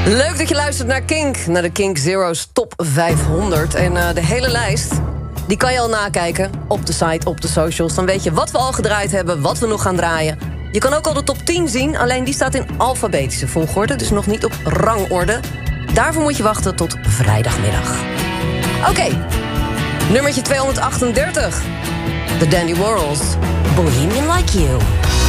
Leuk dat je luistert naar Kink, naar de Kink Zero's Top 500. En de hele lijst, die kan je al nakijken op de site, op de socials. Dan weet je wat we al gedraaid hebben, wat we nog gaan draaien. Je kan ook al de top 10 zien, alleen die staat in alfabetische volgorde, dus nog niet op rangorde. Daarvoor moet je wachten tot vrijdagmiddag. Oké, nummertje 238. The Dandy Warhols, Bohemian Like You.